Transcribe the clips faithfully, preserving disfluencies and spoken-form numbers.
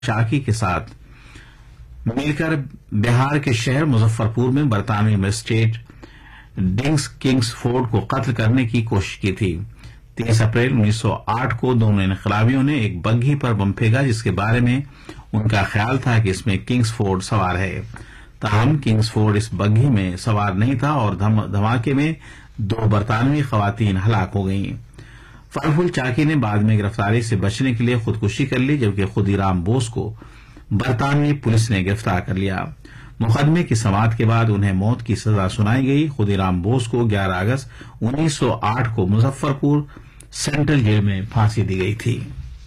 चाकी के साथ मिलकर बिहार के शहर मुजफ्फरपुर में बरतानवी मजिस्ट्रेट डिंग्स किंग्सफोर्ड को कत्ल करने की कोशिश की थी। तीस अप्रैल उन्नीस सौ आठ को दोनों इनकलाबियों ने एक बग्घी पर बम फेंका, जिसके बारे में उनका ख्याल था कि इसमें किंग्सफोर्ड सवार है। ताहम किंग्सफोर्ड इस बग्घी में सवार नहीं था और धम, धमाके में दो बरतानवी खवातीन हलाक हो गईं। फरफुल चाकी ने बाद में गिरफ्तारी से बचने के लिए खुदकुशी कर ली, जबकि खुदीराम बोस को बरतानवी पुलिस ने गिरफ्तार कर लिया। मुकदमे की समाअत के बाद उन्हें मौत की सजा सुनाई गई। खुदीराम बोस को ग्यारह अगस्त उन्नीस सौ आठ को मुजफ्फरपुर सेंट्रल जेल में फांसी दी गई थी।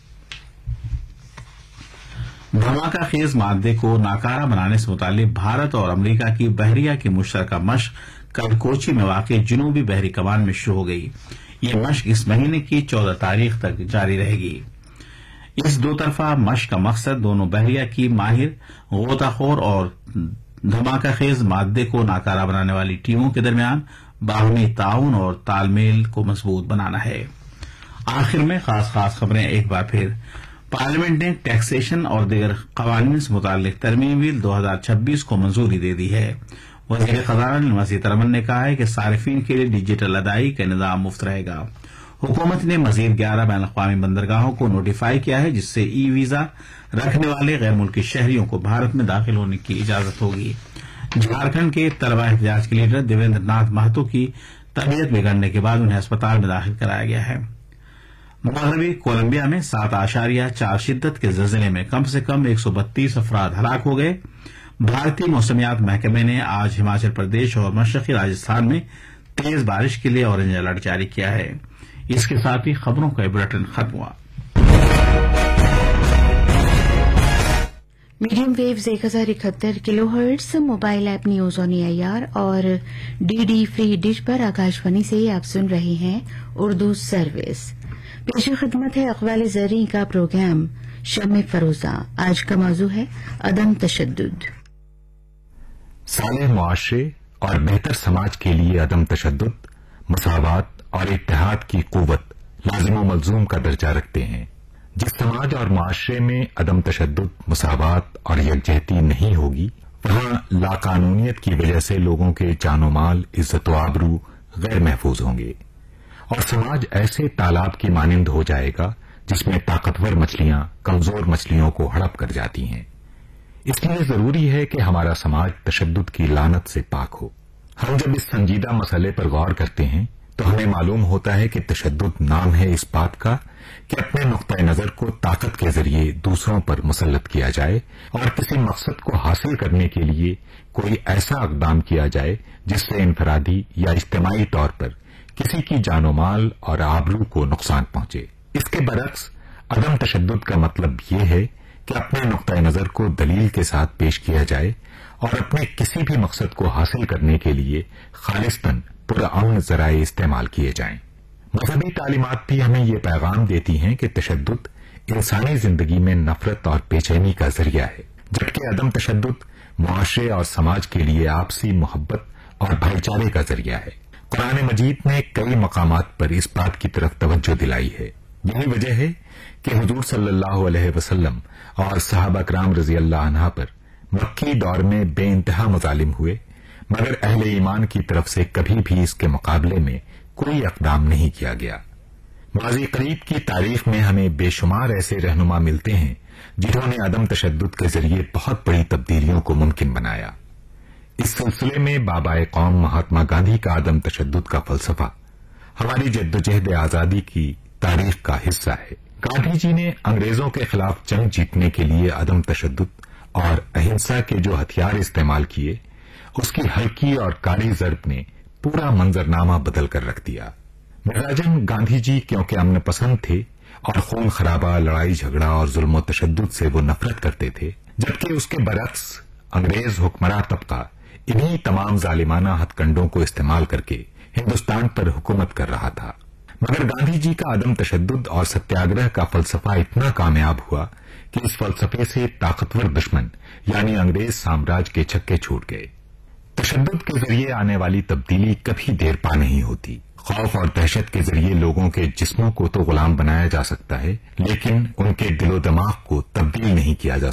धमाका खेज मादे को नाकारा बनाने से मुतालिक भारत और अमरीका की बहरिया की मुश्तरका मशक कल कोची में वाक़ जनूबी बहरी कमान में शुरू हो गई। ये मशक इस महीने की चौदह तारीख तक जारी रहेगी। इस दो तरफा मशक का मकसद दोनों बहरिया की माहिर गोताखोर और धमाका खेज मादे को नाकारा बनाने वाली टीमों के दरमियान बाहमी ताउन और तालमेल को मजबूत बनाना है। आखिर में खास खास खबरें एक बार फिर। पार्लियामेंट ने टैक्सेशन और दीगर कवानीन से मुतालिक तरमीम बिल दो हजार छब्बीस को मंजूरी दे दी है। वज़ीर ख़ज़ाना निर्मला सीतारमण ने कहा है कि सारिफीन के लिए डिजिटल अदायगी का निज़ाम मुफ्त रहेगा। हुकूमत ने मजीद ग्यारह बैन अक़वामी बंदरगाहों को नोटिफाई किया है, जिससे ई वीजा रखने वाले गैर मुल्की शहरियों को भारत में दाखिल होने की इजाजत होगी। झारखंड के तलबा एहतजाज के लीडर देवेंद्र नाथ महतो की तबीयत बिगड़ने के बाद उन्हें अस्पताल में दाखिल कराया गया है। मगरबी कोलंबिया में सात आशारिया चार शिद्दत के ज़लज़ले में कम से कम एक सौ बत्तीस अफराद हलाक हो गए। भारतीय मौसमियात महकमे ने आज हिमाचल प्रदेश और मशरक़ी राजस्थान में तेज बारिश के लिए ऑरेंज अलर्ट जारी किया है। इसके साथ ही खबरों का बुलेटिन खत्म हुआ। मीडियम वेव्स एक हजार इकहत्तर kilo hertz, mobile app news on AIR और डीडी फ्री डिश पर आकाशवाणी से आप सुन रहे हैं उर्दू सर्विस। पेश खिदमत है अक़वाल ज़री का प्रोग्राम शम्मे फरोजा। आज का मौजू है अदम तशद्दुद। साले मुआशरे और बेहतर समाज के लिए अदम तशद्दुद, मसावात और इत्तेहाद की कुव्वत लाजिम व मलजूम का दर्जा रखते हैं। जिस समाज और मुआशरे में अदम तशद्दुद, मसावात और यकजहती नहीं होगी, वहां लाकानूनियत की वजह से लोगों के जानो माल, इज्जत व आबरू गैर महफूज होंगे और समाज ऐसे तालाब की मानिंद हो जाएगा जिसमें ताकतवर मछलियां कमजोर मछलियों को हड़प कर जाती हैं। इसलिए जरूरी है कि हमारा समाज तशद्दुद की लानत से पाक हो। हम जब इस संजीदा मसले पर गौर करते हैं तो हमें मालूम होता है कि तशद्दुद नाम है इस बात का कि अपने नुक्ता नजर को ताकत के जरिए दूसरों पर मुसल्लत किया जाए और किसी मकसद को हासिल करने के लिए कोई ऐसा इक़दाम किया जाए जिससे इनफरादी या इज्तिमाई तौर पर किसी की जानो माल और आबरू को नुकसान पहुंचे। इसके बरक्स अदम तशद्दुद का मतलब यह है कि अपने नुक्ता नजर को दलील के साथ पेश किया जाए और अपने किसी भी मकसद को हासिल करने के लिए खालिस्तन पुरअमन ज़राए इस्तेमाल किए जाएं। मजहबी तालीमात भी हमें ये पैगाम देती हैं कि तशद्दुद इंसानी जिंदगी में नफरत और बेचैनी का जरिया है, जबकि अदम तशद्दुद मुआशरे और समाज के लिए आपसी मोहब्बत और भाईचारे का जरिया है। कुरान मजीद ने कई मकामात पर इस बात की तरफ तवज्जो दिलाई है। यही वजह है कि हुजूर सल्लल्लाहु अलैहि वसल्लम और सहाबा कराम रजी अल्लाह अन्हा पर मक्की दौर में बेइंतहा मजालिम हुए, मगर अहले ईमान की तरफ से कभी भी इसके मुकाबले में कोई इक़दाम नहीं किया गया। माज़ी करीब की तारीख में हमें बेशुमार ऐसे रहनुमा मिलते हैं जिन्होंने अदम तशद्दुद के जरिए बहुत बड़ी तब्दीलियों को मुमकिन बनाया। इस सिलसिले में बाबाए कौम महात्मा गांधी का अदम तशद्दुद का फलसफा हमारी जद्दोजहद आजादी की तारीख का हिस्सा है। गांधी जी ने अंग्रेजों के खिलाफ जंग जीतने के लिए अदम तशद्दुद और अहिंसा के जो हथियार इस्तेमाल किए, उसकी हल्की और काली ज़रब ने पूरा मंजरनामा बदल कर रख दिया। मिजाजन गांधी जी क्योंकि अमन पसंद थे और खून खराबा, लड़ाई झगड़ा और जुल्म तशद्दुद से वो नफरत करते थे, जबकि उसके बरक्स अंग्रेज हुक्मरान तबका इन्हीं तमाम जालिमाना हथकंडों को इस्तेमाल करके हिंदुस्तान पर हुकूमत कर रहा था। मगर गांधी जी का अदम तशद्दुद और सत्याग्रह का फलसफा इतना कामयाब हुआ कि इस फलसफे से ताकतवर दुश्मन यानी अंग्रेज साम्राज्य के छक्के छूट गए। तशद्दुद के जरिए आने वाली तब्दीली कभी देर पा नहीं होती, خوف اور دہشت کے ذریعے لوگوں کے جسموں کو تو غلام بنایا جا سکتا ہے، لیکن ان کے دل و دماغ کو تبدیل نہیں کیا جا